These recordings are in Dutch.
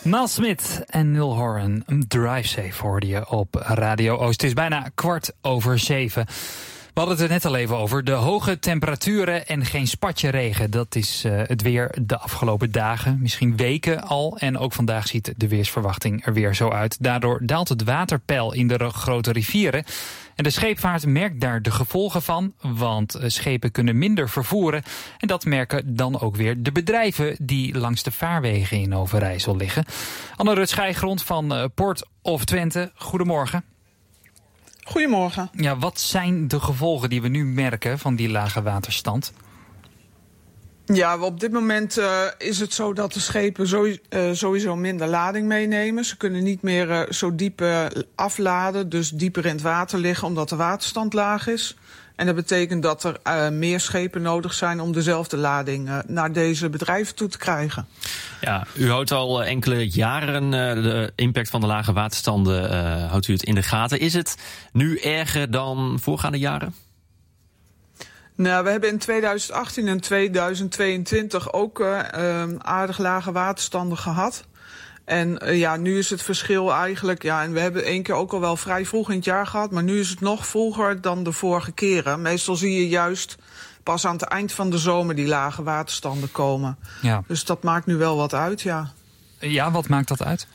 Miles Smith en Neil Horan, Drive Safe hoorde je op Radio Oost. Het is bijna 6:15. We hadden het er net al even over. De hoge temperaturen en geen spatje regen. Dat is het weer de afgelopen dagen, misschien weken al. En ook vandaag ziet de weersverwachting er weer zo uit. Daardoor daalt het waterpeil in de grote rivieren. En de scheepvaart merkt daar de gevolgen van, want schepen kunnen minder vervoeren. En dat merken dan ook weer de bedrijven die langs de vaarwegen in Overijssel liggen. Anne-Rut Schijgrond van Port of Twente, goedemorgen. Goedemorgen. Ja, wat zijn de gevolgen die we nu merken van die lage waterstand? Ja, op dit moment is het zo dat de schepen sowieso minder lading meenemen. Ze kunnen niet meer zo diep afladen, dus dieper in het water liggen, omdat de waterstand laag is. En dat betekent dat er meer schepen nodig zijn om dezelfde lading naar deze bedrijven toe te krijgen. Ja, u houdt al enkele jaren de impact van de lage waterstanden houdt u het in de gaten. Is het nu erger dan voorgaande jaren? Nou, we hebben in 2018 en 2022 ook aardig lage waterstanden gehad. En nu is het verschil eigenlijk, en we hebben 1 keer ook al wel vrij vroeg in het jaar gehad, maar nu is het nog vroeger dan de vorige keren. Meestal zie je juist pas aan het eind van de zomer die lage waterstanden komen. Ja. Dus dat maakt nu wel wat uit, ja. Ja, wat maakt dat uit?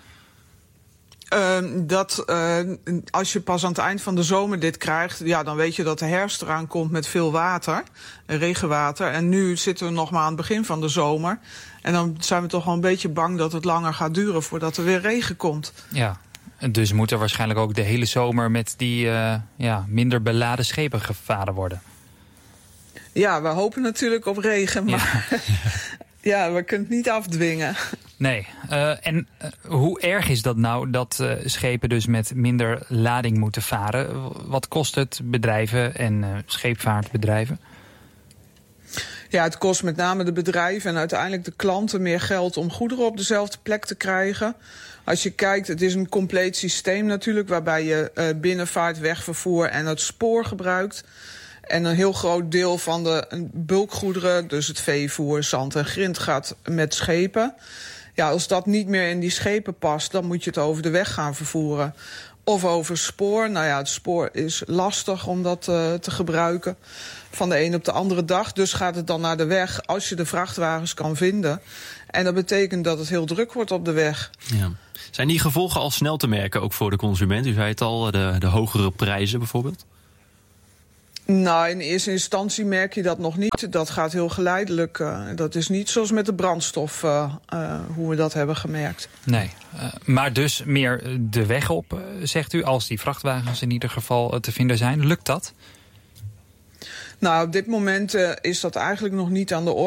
Als je pas aan het eind van de zomer dit krijgt, dan weet je dat de herfst eraan komt met veel water, regenwater. En nu zitten we nog maar aan het begin van de zomer. En dan zijn we toch wel een beetje bang dat het langer gaat duren voordat er weer regen komt. Ja, en dus moet er waarschijnlijk ook de hele zomer met die minder beladen schepen gevaren worden. Ja, we hopen natuurlijk op regen, maar we kunnen het niet afdwingen. Nee, hoe erg is dat nou dat schepen dus met minder lading moeten varen? Wat kost het bedrijven en scheepvaartbedrijven? Ja, het kost met name de bedrijven en uiteindelijk de klanten meer geld om goederen op dezelfde plek te krijgen. Als je kijkt, het is een compleet systeem natuurlijk, waarbij je binnenvaart, wegvervoer en het spoor gebruikt. En een heel groot deel van de bulkgoederen, dus het veevoer, zand en grind, gaat met schepen. Ja, als dat niet meer in die schepen past, dan moet je het over de weg gaan vervoeren. Of over spoor. Nou ja, het spoor is lastig om dat te gebruiken van de een op de andere dag. Dus gaat het dan naar de weg als je de vrachtwagens kan vinden. En dat betekent dat het heel druk wordt op de weg. Ja. Zijn die gevolgen al snel te merken, ook voor de consument? U zei het al, de hogere prijzen bijvoorbeeld? Nou, in eerste instantie merk je dat nog niet. Dat gaat heel geleidelijk. Dat is niet zoals met de brandstof hoe we dat hebben gemerkt. Nee, maar dus meer de weg op, zegt u, als die vrachtwagens in ieder geval te vinden zijn. Lukt dat? Nou, op dit moment is dat eigenlijk nog niet aan de orde.